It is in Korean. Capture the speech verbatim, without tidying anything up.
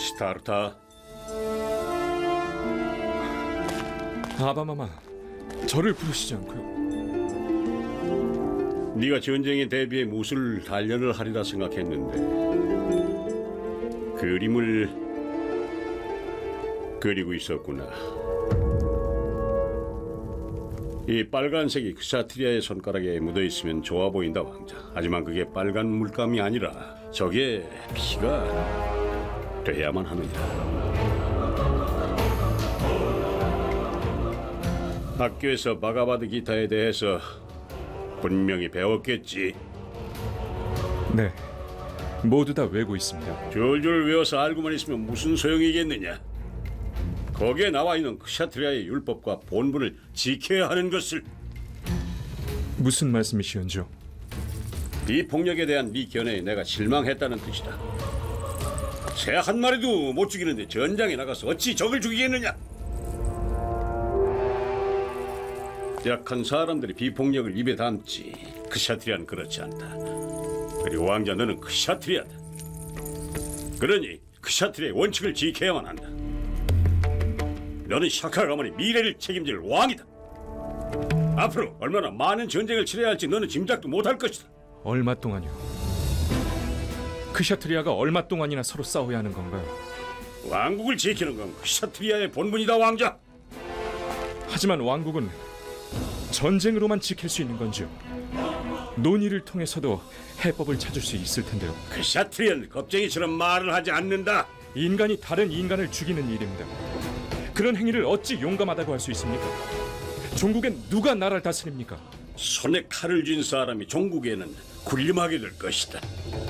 시타르타. 아바마마, 저를 부르시지 않고요. 네가 전쟁에 대비해 무술 단련을 하리라 생각했는데 그림을 그리고 있었구나. 이 빨간색이 크샤트리아의 손가락에 묻어있으면 좋아 보인다, 왕자. 하지만 그게 빨간 물감이 아니라 저게 피가 돼야만 하느냐. 학교에서 바가바드 기타에 대해서 분명히 배웠겠지. 네, 모두 다 외고 있습니다. 줄줄 외워서 알고만 있으면 무슨 소용이겠느냐. 거기에 나와 있는 크샤트리아의 율법과 본분을 지켜야 하는 것을. 무슨 말씀이시온죠? 비폭력에 대한 네 견해에 내가 실망했다는 뜻이다. 새 한 마리도 못 죽이는데 전장에 나가서 어찌 적을 죽이겠느냐. 약한 사람들이 비폭력을 입에 담지. 크샤트리아는 그렇지 않다. 그리고 왕자, 너는 크샤트리아다. 그러니 크샤트리아의 원칙을 지켜야만 한다. 너는 샤카 가문의 미래를 책임질 왕이다. 앞으로 얼마나 많은 전쟁을 치러야 할지 너는 짐작도 못할 것이다. 얼마 동안요? 크샤트리아가 얼마 동안이나 서로 싸워야 하는 건가요? 왕국을 지키는 건 크샤트리아의 본분이다, 왕자. 하지만 왕국은 전쟁으로만 지킬 수 있는 건지요? 논의를 통해서도 해법을 찾을 수 있을 텐데요. 크샤트리아는 겁쟁이처럼 말을 하지 않는다. 인간이 다른 인간을 죽이는 일입니다. 그런 행위를 어찌 용감하다고 할 수 있습니까? 종국엔 누가 나라를 다스립니까? 손에 칼을 쥔 사람이 종국에는 군림하게 될 것이다.